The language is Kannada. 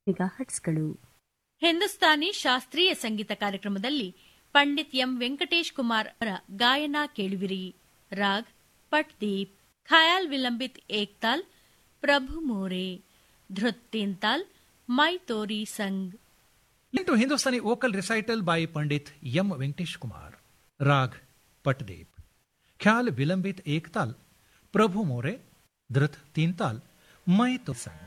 ಮೆಗಾ ಹಟ್ಸ್ಗಳು. ಹಿಂದೂಸ್ತಾನಿ ಶಾಸ್ತ್ರೀಯ ಸಂಗೀತ ಕಾರ್ಯಕ್ರಮದಲ್ಲಿ ಪಂಡಿತ್ ಎಂ ವೆಂಕಟೇಶ್ ಕುಮಾರ್ ಅವರ ಗಾಯನ ಕೇಳುವಿರಿ. ರಾಗ್ ಪಟ್ದೀಪ್, ಖಯಾಲ್ ವಿಲಂಬಿತ್ ಏಕ್ತಾಲ್, ಪ್ರಭು ಮೋರೆ, ಧೃತ್ ತೀನ್ತಾಲ್, ಮೈ ತೋರಿ ಸಂಗ್. Listen to Hindustani vocal recital by Pandit M. Venkatesh Kumar. Rag Patdeep. Khyal Vilambit Ektal, Prabhu More, Dhrit Teental, Mai To Sang.